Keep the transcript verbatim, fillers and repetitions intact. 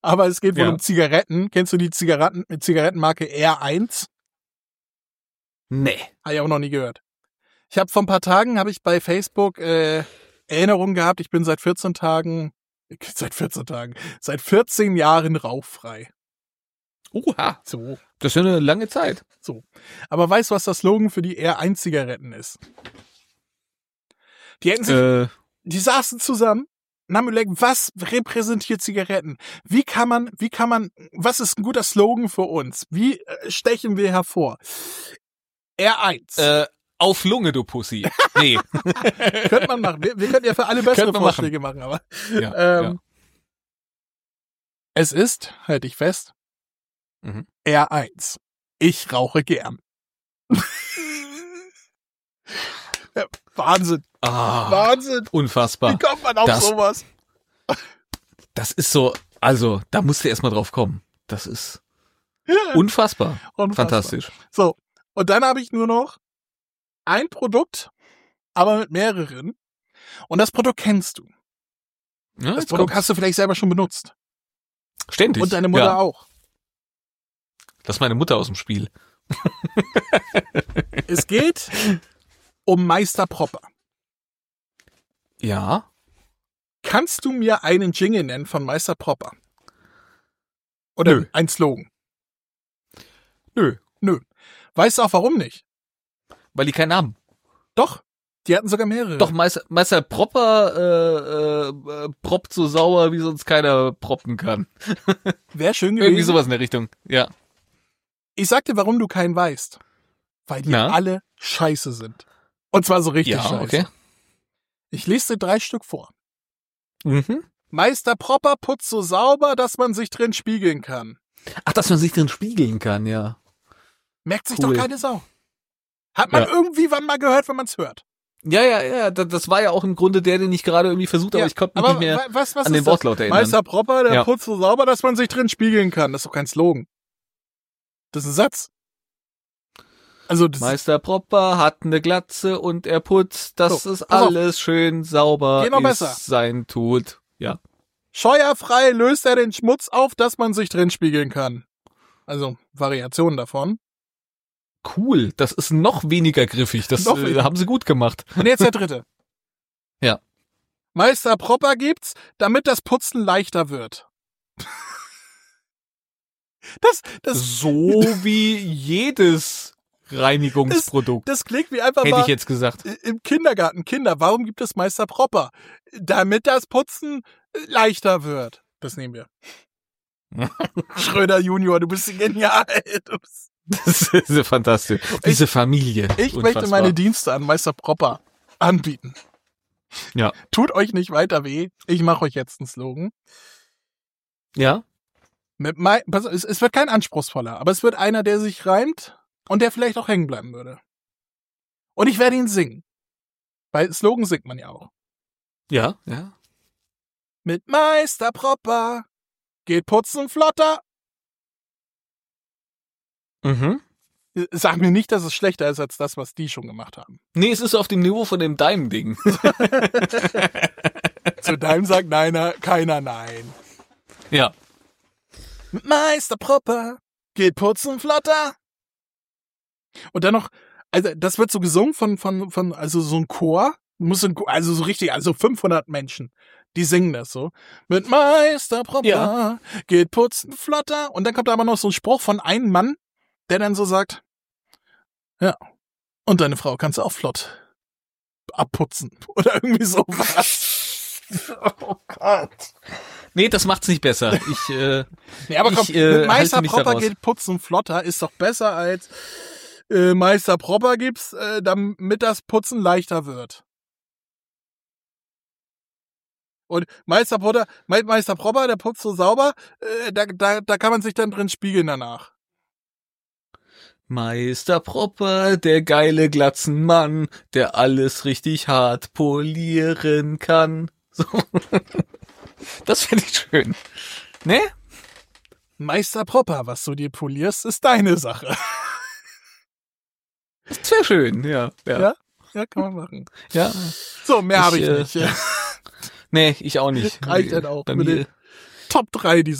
Aber es geht wohl Ja. um Zigaretten. Kennst du die Zigaretten, Zigarettenmarke R eins? Nee. Habe ich auch noch nie gehört. Ich habe vor ein paar Tagen, habe ich bei Facebook äh, Erinnerungen gehabt, ich bin seit vierzehn Tagen, seit vierzehn Tagen, seit vierzehn Jahren rauchfrei. Oha. So, Das ist ja eine lange Zeit. so. Aber weißt du, was das Slogan für die R eins Zigaretten ist? Die hätten sich, Äh, die saßen zusammen und haben überlegt, was repräsentiert Zigaretten? Wie kann man, wie kann man, was ist ein guter Slogan für uns? Wie äh, stechen wir hervor? R eins. äh, auf Lunge, du Pussy. Nee. Könnte man machen. Wir, wir könnten ja für alle bessere Könnte man Vorschläge machen, aber Ja, ähm, es ist, halte ich fest, Mhm. R eins. Ich rauche gern. Ja, Wahnsinn. ja. Ah, Wahnsinn. unfassbar. Wie kommt man auf Das- sowas? Das ist so, also, da musst du erst mal drauf kommen. Das ist unfassbar. Unfassbar. Fantastisch. So, und dann habe ich nur noch ein Produkt, aber mit mehreren. Und das Produkt kennst du. Ja, Das jetzt Produkt kommt's. hast du vielleicht selber schon benutzt. Ständig. Und deine Mutter ja. auch. Lass meine Mutter aus dem Spiel. Es geht um Meister Propper. Ja. Kannst du mir einen Jingle nennen von Meister Propper? Oder Nö. ein Slogan? Nö. Nö. Weißt du auch warum nicht? Weil die keinen haben. Doch. Die hatten sogar mehrere. Doch, Meister, Meister Propper äh, äh, äh, proppt so sauer, wie sonst keiner proppen kann. Wäre schön gewesen. Irgendwie sowas in der Richtung. Ja. Ich sag dir, warum du keinen weißt. Weil die Na? alle scheiße sind. Und zwar so richtig Ja, scheiße. okay. Ich lese dir drei Stück vor. Mhm. Meister Propper putzt so sauber, dass man sich drin spiegeln kann. Ach, dass man sich drin spiegeln kann, ja. Merkt sich Cool. doch keine Sau. Hat man Ja. irgendwie wann mal gehört, wenn man es hört. Ja, ja, ja, da- das war ja auch im Grunde der, den ich gerade irgendwie versucht habe, Ja, aber ich konnte mich aber nicht mehr wa- was, was an ist den das? Wortlaut erinnern. Meister Propper, der Ja. putzt so sauber, dass man sich drin spiegeln kann. Das ist doch kein Slogan. Das ist ein Satz. Also, das Meister Propper hat eine Glatze und er putzt, dass So, es pass auf. alles schön sauber Geht noch ist, besser. sein tut. Ja. scheuerfrei löst er den Schmutz auf, dass man sich drin spiegeln kann. Also, Variationen davon. Cool, das ist noch weniger griffig. Das Noch äh, weniger. haben sie gut gemacht. Und jetzt der dritte. Ja. Meister Propper gibt's, damit das Putzen leichter wird. Das, das, So wie jedes Reinigungsprodukt. das klingt wie einfach Hätte mal ich jetzt gesagt. im Kindergarten. Kinder, warum gibt es Meister Propper? Damit das Putzen leichter wird. Das nehmen wir. Schröder Junior, du bist genial. Du bist Das ist ja fantastisch. Diese Familie. Ich Unfassbar. möchte meine Dienste an Meister Propper anbieten. Ja. Tut euch nicht weiter weh. Ich mache euch jetzt einen Slogan. Ja? Mit mein, pass, es, es wird kein anspruchsvoller, aber es wird einer, der sich reimt und der vielleicht auch hängen bleiben würde. Und ich werde ihn singen. Weil Slogan singt man ja auch. Ja? Ja. Mit Meister Propper geht Putzen flotter. Mhm. Sag mir nicht, dass es schlechter ist als das, was die schon gemacht haben. Nee, es ist auf dem Niveau von dem Daim-Ding. Zu deinem sagt neiner, keiner nein. Ja. Mit Meister Propper geht Putzen flotter. Und dann noch, also das wird so gesungen von, von, von, also so ein Chor, muss ein, also so richtig, also fünfhundert Menschen, die singen das so. Mit Meister Propper Ja. geht Putzen flotter. Und dann kommt aber noch so ein Spruch von einem Mann, der dann so sagt, ja, und deine Frau kannst du auch flott abputzen. Oder irgendwie sowas. Oh Gott. Nee, das macht's nicht besser. Ich, äh, Nee, aber komm, Ich, äh, mit Meister halte mich da Propper raus. geht Putzen flotter, ist doch besser als äh, Meister Propper gibt's, äh, damit das Putzen leichter wird. Und Meister Propper, Me- Meister Propper, der putzt so sauber, äh, da, da, da kann man sich dann drin spiegeln danach. Meister Propper, der geile Glatzenmann, der alles richtig hart polieren kann. So. Das finde ich schön. Ne? Meister Propper, was du dir polierst, ist deine Sache. Das wäre schön, ja. Ja. Ja? Ja, kann man machen. ja. So, mehr Ich, habe ich äh, nicht. Nee, ich auch nicht. Reicht dann auch Bei mit mir, den Top drei, die